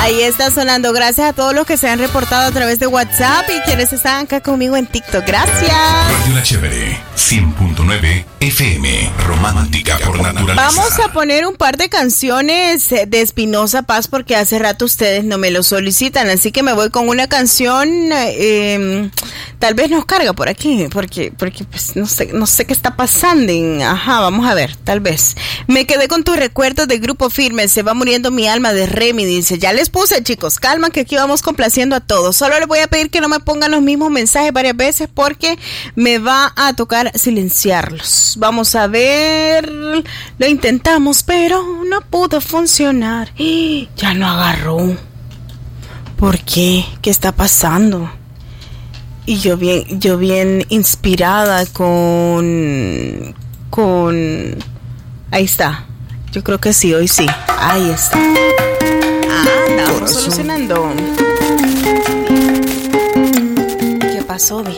Ahí está sonando. Gracias a todos los que se han reportado a través de WhatsApp y quienes están acá conmigo en TikTok. Gracias. Radio La Chévere, 100.9 FM, romántica por naturaleza. Vamos a poner un par de canciones de Espinoza Paz porque hace rato ustedes no me lo solicitan, así que me voy con una canción. Tal vez nos carga por aquí, porque pues no sé qué está pasando. Ajá, vamos a ver, tal vez. Me quedé con tus recuerdos de Grupo Firme, Se va muriendo mi alma de Remy, dice. Ya les puse, chicos, calma que aquí vamos complaciendo a todos. Solo les voy a pedir que no me pongan los mismos mensajes varias veces porque me va a tocar silenciarlos. Vamos a ver, lo intentamos, pero no pudo funcionar. Ya no agarró. ¿Por qué? ¿Qué está pasando? Y yo bien inspirada con ahí está. Yo creo que sí, hoy sí. Ahí está. Andamos solucionando. ¿Qué pasó, vi?